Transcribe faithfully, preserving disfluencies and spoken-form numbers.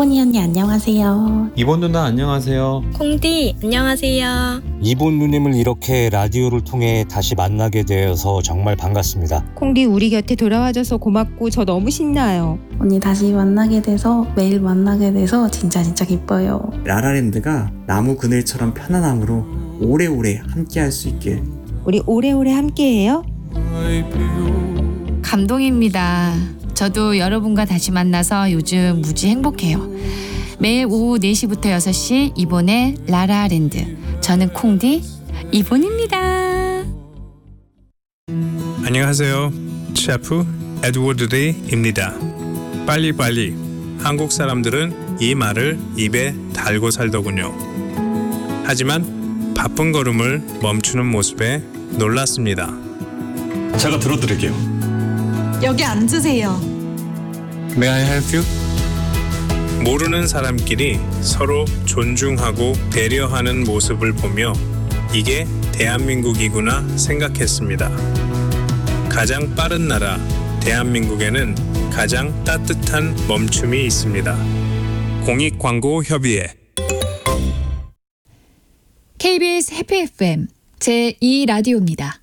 샤보니 언니 안녕하세요. 이본 누나 안녕하세요. 콩디 안녕하세요. 이본 누님을 이렇게 라디오를 통해 다시 만나게 되어서 정말 반갑습니다. 콩디 우리 곁에 돌아와줘서 고맙고 저 너무 신나요. 언니 다시 만나게 돼서 매일 만나게 돼서 진짜 진짜 기뻐요. 라라랜드가 나무 그늘처럼 편안함으로 오래오래 함께할 수 있길. 우리 오래오래 함께해요. 감동입니다. 저도 여러분과 다시 만나서 요즘 무지 행복해요. 매일 오후 네 시부터 여섯 시 이본의 라라랜드. 저는 콩디 이본입니다. 안녕하세요. 셰프 에드워드 리입니다. 빨리빨리. 한국 사람들은 이 말을 입에 달고 살더군요. 하지만 바쁜 걸음을 멈추는 모습에 놀랐습니다. 제가 들어드릴게요. 여기 앉으세요. May I help you? 모르는 사람끼리 서로 존중하고 배려하는 모습을 보며 이게 대한민국이구나 생각했습니다. 가장 빠른 나라 대한민국에는 가장 따뜻한 멈춤이 있습니다. 공익광고협의회 케이비에스 해피 에프엠 제이 라디오입니다.